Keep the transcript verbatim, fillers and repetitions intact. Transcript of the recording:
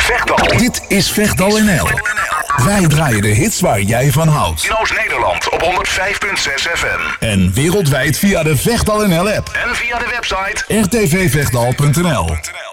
Vechtdal. Dit is Vechtdal N L. Wij draaien de hits waar jij van houdt. In Oost-Nederland op honderd vijf komma zes F M. En wereldwijd via de Vechtdal N L app. En via de website r t v vechtdal punt n l.